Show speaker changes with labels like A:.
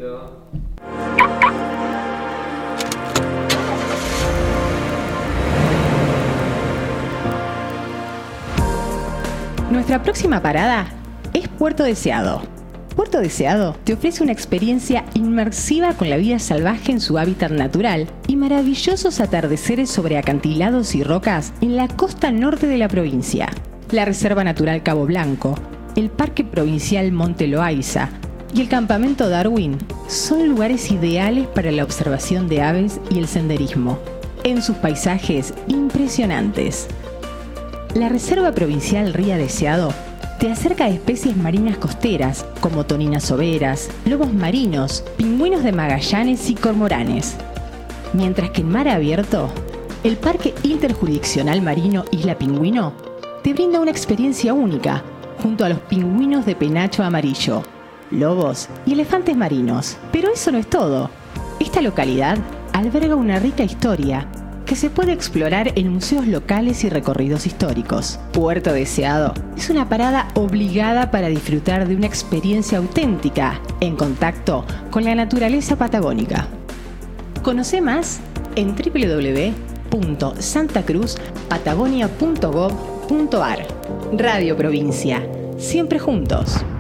A: Listo.
B: Nuestra próxima parada es Puerto Deseado. Puerto Deseado te ofrece una experiencia inmersiva con la vida salvaje en su hábitat natural y maravillosos atardeceres sobre acantilados y rocas en la costa norte de la provincia. La Reserva Natural Cabo Blanco, el Parque Provincial Monte Loaiza y el Campamento Darwin son lugares ideales para la observación de aves y el senderismo, en sus paisajes impresionantes. La Reserva Provincial Ría Deseado te acerca a especies marinas costeras como toninas overas, lobos marinos, pingüinos de Magallanes y cormoranes. Mientras que en mar abierto, el Parque Interjurisdiccional Marino Isla Pingüino te brinda una experiencia única junto a los pingüinos de penacho amarillo, lobos y elefantes marinos. Pero eso no es todo. Esta localidad alberga una rica historia que se puede explorar en museos locales y recorridos históricos. Puerto Deseado es una parada obligada para disfrutar de una experiencia auténtica en contacto con la naturaleza patagónica. Conoce más en www.santacruzpatagonia.gov.ar. Radio Provincia, siempre juntos.